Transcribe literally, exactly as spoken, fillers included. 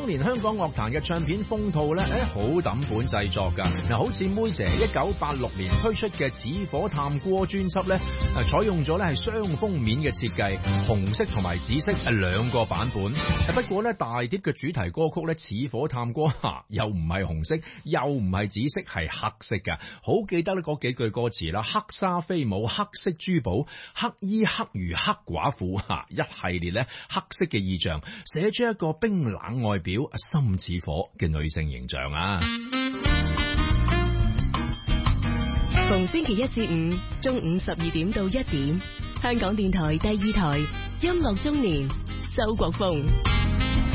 當年香港樂壇嘅唱片封套咧，誒好抌本製作噶。嗱，好似妹姐一九八六年推出嘅《似火探戈》專輯咧，誒採用咗咧係雙封面嘅設計，紅色同埋紫色係兩個版本。不過咧大碟嘅主題歌曲咧《似火探戈》吓又唔係紅色，又唔係紫色，係黑色噶。好記得咧嗰幾句歌詞啦，黑紗飛舞、黑色珠寶、黑衣黑魚、黑寡婦吓，一系列咧黑色嘅意象，寫出一個冰冷外表、心似火嘅女性形象啊！ 逢星期一至五中午十二點到一點，香港電台第二台音樂中年，周國峰。